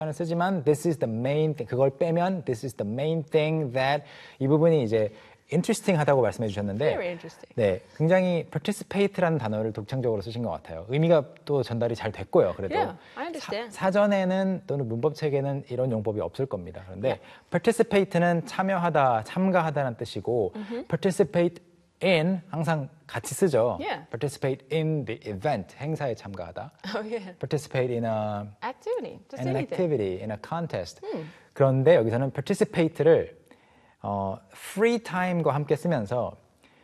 을 쓰지만 this is the main thing. 그걸 빼면 this is the main thing that 이 부분이 이제 interesting 하다고 말씀해 주셨는데 Very interesting. 네, 굉장히 participate라는 단어를 독창적으로 쓰신 것 같아요. 의미가 또 전달이 잘 됐고요. 그래도 Yeah, I understand. 사전에는 또는 문법 책에는 이런 용법이 없을 겁니다. 그런데 participate는 참여하다, 참가하다는 뜻이고 participate in 항상 같이 쓰죠. Yeah. participate in the event 행사에 참가하다. Oh, yeah. participate in a Activity, just an anything. activity, in a contest. 그런데 여기서는 participate를 free time과 함께 쓰면서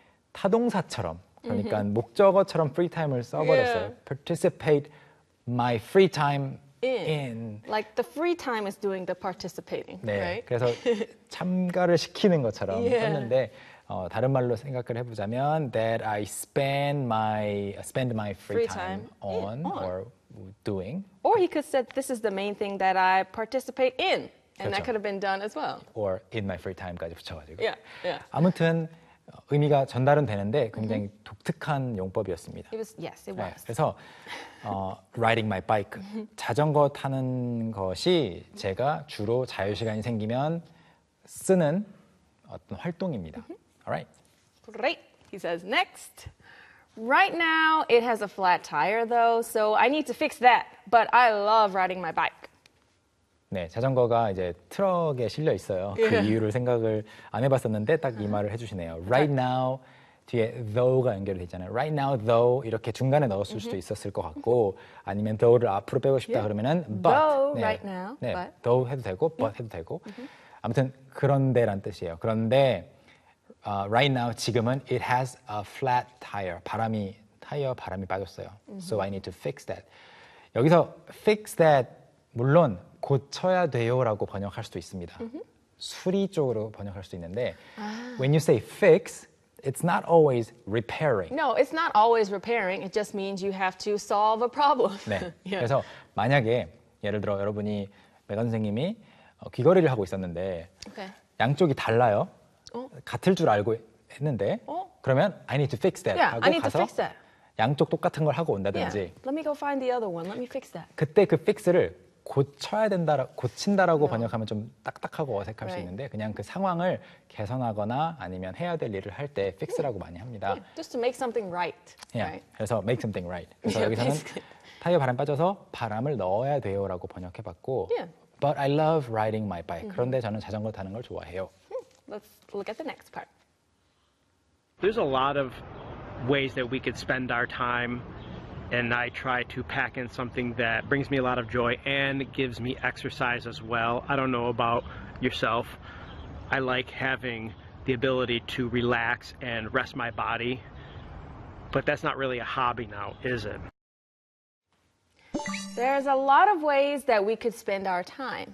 타동사처럼 그러니까 목적어처럼 free time을 써버렸어요. Yeah. participate my free time in. Like the free time is doing the participating, 네, right? 그래서 참가를 시키는 것처럼 Yeah. 썼는데 다른 말로 생각을 해보자면 that I spend my free Free time time on on. or doing Or he could have said, this is the main thing that I participate in. And that 그렇죠. could have been done as well. or in my free time까지 붙여가지고 Yeah, yeah. 아무튼 의미가 전달은 되는데 굉장히 독특한 용법이었습니다. Yes, it 네, was. 그래서 riding my bike 자전거 타는 것이 제가 주로 자유 시간이 생기면 쓰는 어떤 활동입니다. Alright. Great. He says, next. Right now, it has a flat tire though, so I need to fix that. But I love riding my bike. 네, 자전거가 이제 트럭에 실려 있어요. 그 이유를 생각을 안 해봤었는데 딱 이 말을 해주시네요. Right now 뒤에 though가 연결이 되잖아요. Right now though 이렇게 중간에 넣었을 수도 있었을 것 같고 아니면 though를 앞으로 빼고 싶다 그러면은 but Though right now, 네, but. though 해도 되고 but 해도 되고 아무튼 그런데란 뜻이에요. 그런데 right now 지금은 it has a flat tire 바람이 빠졌어요. So I need to fix that. 여기서 fix that 물론 고쳐야 돼요라고 번역할 수도 있습니다. 수리 쪽으로 번역할 수도 있는데 when you say fix, it's not always repairing. No, it's not always repairing. It just means you have to solve a problem. 네. Yeah. 그래서 만약에 예를 들어 여러분이 메간 선생님이 귀걸이를 하고 있었는데 Okay. 양쪽이 달라요. 같을 줄 알고 했는데 그러면 I need to fix that Yeah, 하고 I need to 가서 fix that. 양쪽 똑같은 걸 하고 Yeah. 온다든지 Let me go find the other one. Let me fix that. 그때 그 fix를 고친다라고 번역하면 좀 딱딱하고 어색할 수 Right. 있는데 그냥 그 상황을 개선하거나 아니면 해야 될 일을 할 때 fix라고 많이 합니다. Just to make something right. Yeah. Right? 그래서 make something right. 그래서 Yeah, 여기서는 basically. 타이어 바람 빠져서 바람을 넣어야 돼요라고 번역해봤고 Yeah. But I love riding my bike. 그런데 저는 자전거 타는 걸 좋아해요. Let's look at the next part. There's a lot of ways that we could spend our time, and I try to pack in something that brings me a lot of joy and gives me exercise as well. I don't know about yourself. I like having the ability to relax and rest my body, but that's not really a hobby now, is it? There's a lot of ways that we could spend our time.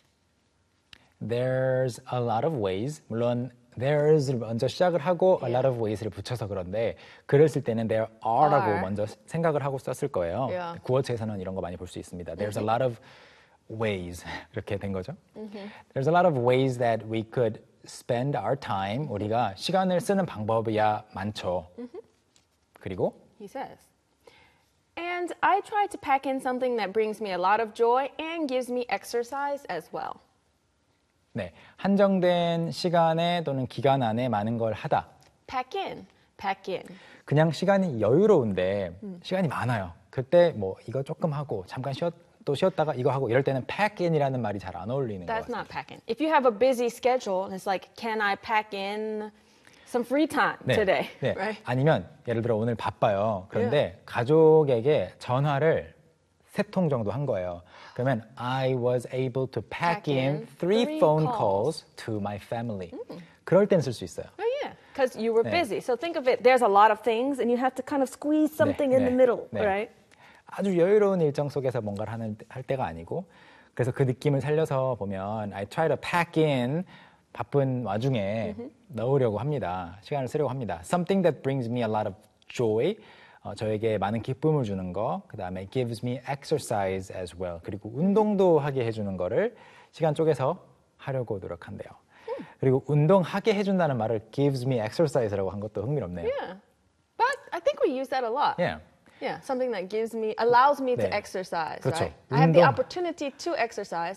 There's a lot of ways. 물론 there's 먼저 시작을 하고 a lot of ways를 붙여서 그런데 글을 쓸 때는 there are라고 are. 먼저 생각을 하고 썼을 거예요. Yeah. 구어체에서는 이런 거 많이 볼 수 있습니다. There's a lot of ways 이렇게 된 거죠. There's a lot of ways that we could spend our time. 우리가 시간을 쓰는 방법이야 많죠. 그리고 He says. And I try to pack in something that brings me a lot of joy and gives me exercise as well. 네, 한정된 시간에 또는 기간 안에 많은 걸 하다. Pack in, pack in. 그냥 시간이 여유로운데 시간이 많아요. 그때 뭐 이거 조금 하고 잠깐 또 쉬었다가 이거 하고 이럴 때는 pack in이라는 말이 잘 안 어울리는 것 That's 같아요. not pack in. If you have a busy schedule, it's like, can I pack in some free time today? 네. Right? 아니면 예를 들어 오늘 바빠요. 그런데 가족에게 전화를 3통 정도 한 거예요. 그러면 I was able to pack in 3 phone calls to my family. 그럴 땐 쓸 수 있어요. Oh, yeah, because you were 네. busy. So think of it, there's a lot of things and you have to kind of squeeze something in the middle, 네. right? 아주 여유로운 일정 속에서 뭔가를 할 때가 아니고 그래서 그 느낌을 살려서 보면 I try to pack in 바쁜 와중에 넣으려고 합니다. 시간을 쓰려고 합니다. Something that brings me a lot of joy. 저에게 많은 기쁨을 주는 거. 그 다음에 gives me exercise as well. 그리고 운동도 하게 해주는 거를 시간 쪼개서 하려고 노력한대요. 그리고 운동하게 해준다는 말을 gives me exercise라고 한 것도 흥미롭네요. Yeah. But I think we use that a lot. Yeah. Yeah, something that allows me to 네. exercise, 그렇죠. right? I have the 운동. opportunity to exercise,